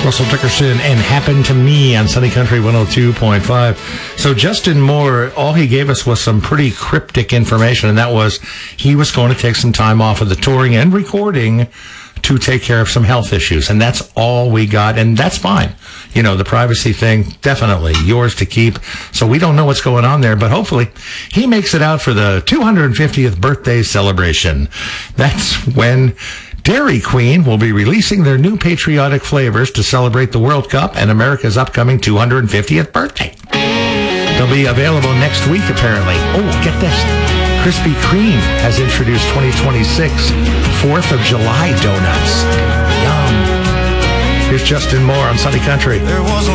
Russell Dickerson and Happened to Me on Sunny Country 102.5. So Justin Moore, all he gave us was some pretty cryptic information, and that was he was going to take some time off of the touring and recording to take care of some health issues. And that's all we got, and that's fine. You know, the privacy thing, definitely yours to keep. So we don't know what's going on there, but hopefully he makes it out for the 250th birthday celebration. That's when Dairy Queen will be releasing their new patriotic flavors to celebrate the World Cup and America's upcoming 250th birthday. They'll be available next week, apparently. Oh, get this. Krispy Kreme has introduced 2026 4th of July donuts. Yum. Here's Justin Moore on Sunny Country.